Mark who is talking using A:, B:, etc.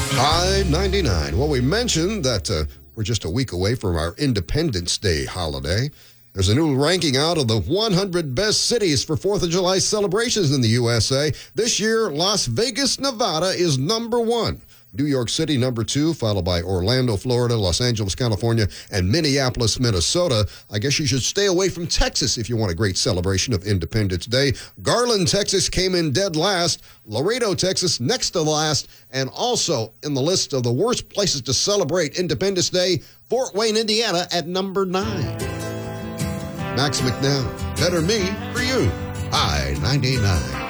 A: I-99. Well, we mentioned that we're just a week away from our Independence Day holiday. There's a new ranking out of the 100 best cities for 4th of July celebrations in the USA. This year, Las Vegas, Nevada is number 1. New York City, number 2, followed by Orlando, Florida, Los Angeles, California, and Minneapolis, Minnesota. I guess you should stay away from Texas if you want a great celebration of Independence Day. Garland, Texas came in dead last. Laredo, Texas, next to last. And also in the list of the worst places to celebrate Independence Day, Fort Wayne, Indiana at number 9. Max McNeil, better me for you. I-99.